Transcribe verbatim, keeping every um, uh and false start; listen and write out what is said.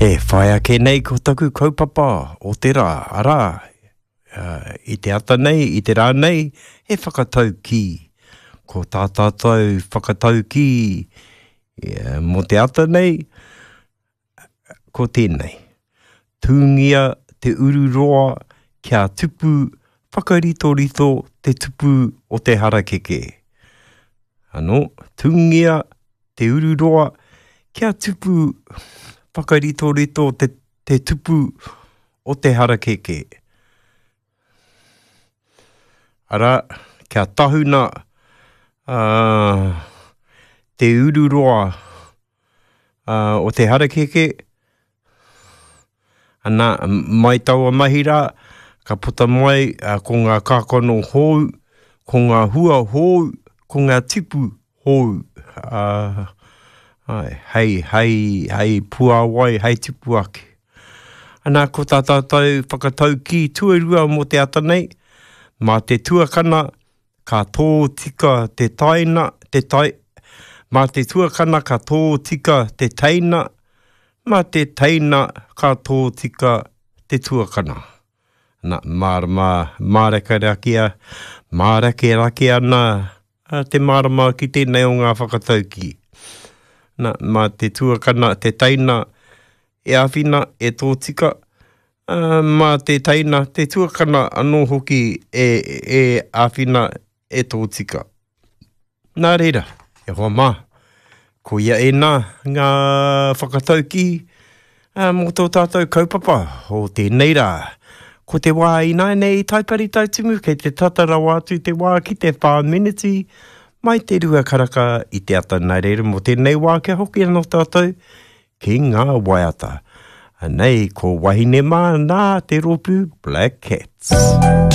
He whaia ke nei ko taku kaupapa o te rā, ara. Uh, I te ata nei, i te rā nei, he whakatau ki. Ko tā tātou whakatau ki. Yeah, mo te ata nei, ko tēnei. Tūngia te ururoa kia tupu whakarito-rito te tupu o te harakeke. Ano, tūngia te ururoa kia tupu whakarito-rito te, te tupu o te harakeke. Ara, kia tahuna uh, te ururoa uh, o te harakeke. Ana, mai taua mahira, ka puta mai uh, ko ngā kākano hou, ko ngā hua hou, ko ngā tipu hou. Uh, hei, hei, hei puawai, hei tipu ake. Ana, ko tā tātou whakatau ki tuarua mo te ata nei, mā te tuakana, ka tō tika te taina, te tai, mā te tuakana ka tō tika te teina, mā te teina ka tō tika te tuakana. Nā, mārama, māreka rakia, māreke rakia nā, te mārama ki tēnei o ngā whakatau ki. Nā, mā te tuakana, te teina, e awhina, e tō tika, uh, mā te teina, te tuakana anō hoki e, e awhina, e tō tika. Nā reira, e hoa mā, ko ia e nā ngā whakatau ki, uh, mō tō tātou kaupapa, o tēnei rā. Ko te wā i nai nei taipari taitumu, kei te tatarau atu te wā ki te whāminiti, mai te rua karaka i te ata nai reira mo tēnei wā ke hoki anō tātou, ki ngā waiata. Nei, ko wahine mā nā te ropu Black Cats.